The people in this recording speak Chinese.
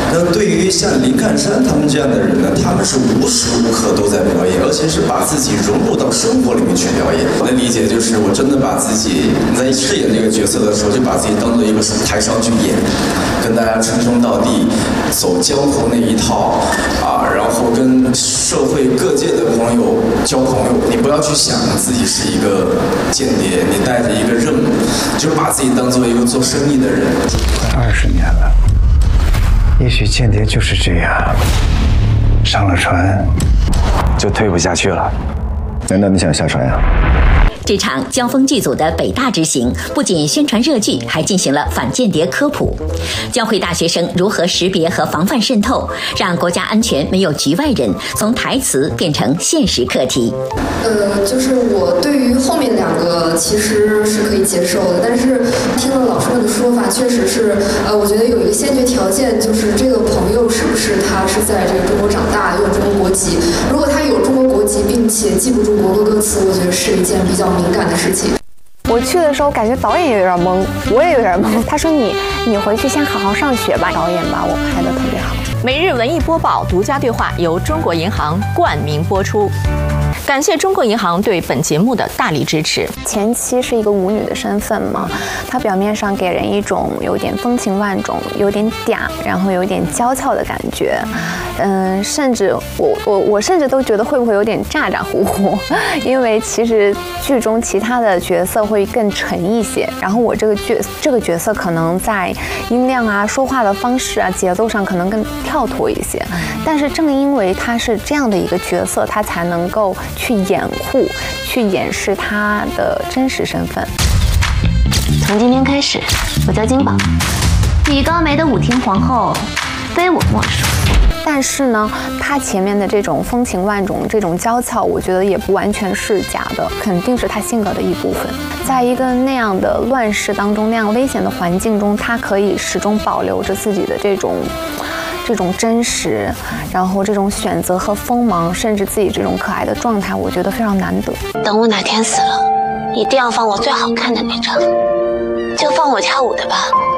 那对于像林看山他们这样的人呢，他们是无时无刻都在表演，而且是把自己融入到生活里面去表演。我的理解就是，我真的把自己在饰演这个角色的时候，就把自己当做一个台上去演，跟大家称兄道弟，走江湖那一套啊，然后跟社会各界的朋友交朋友。你不要去想自己是一个间谍，你带着一个任务，就把自己当做一个做生意的人。 快20年了，也许间谍就是这样，上了船就退不下去了。难道你想下船呀？ 这场交锋剧组的北大之行，不仅宣传热剧，还进行了反间谍科普，教会大学生如何识别和防范渗透，让国家安全没有局外人从台词变成现实课题。 就是我对于后面2个其实是可以接受的，但是听了老师们的说法，确实是我觉得有一个先决条件，就是这个朋友是不是他是在这个中国长大，有中国国籍。如果他有中国国籍，并且记不住国歌歌词，我觉得是一件比较敏感的事情。 我去的时候感觉导演也有点懵，我也有点懵。他说你回去先好好上学吧。导演把我拍得特别好。 每日文艺播报独家对话由中国银行冠名播出。感谢中国银行对本节目的大力支持。 前妻是一个舞女的身份嘛，她表面上给人一种有点风情万种、有点嗲，然后有点娇俏的感觉。甚至我甚至都觉得会不会有点咋咋呼呼，因为其实剧中其他的角色会更沉一些，然后我这个角色可能在音量啊、说话的方式啊、节奏上可能更跳脱一些。但是正因为他是这样的一个角色，他才能够去掩护、去掩饰他的真实身份。 从今天开始，我叫金宝，以高梅的舞厅皇后，非我莫属。 但是呢，他前面的这种风情万种、这种娇俏，我觉得也不完全是假的，肯定是他性格的一部分。在一个那样的乱世当中、那样危险的环境中，他可以始终保留着自己的这种真实，然后这种选择和锋芒，甚至自己这种可爱的状态，我觉得非常难得。 等我哪天死了，一定要放我最好看的那张，就放我跳舞的吧。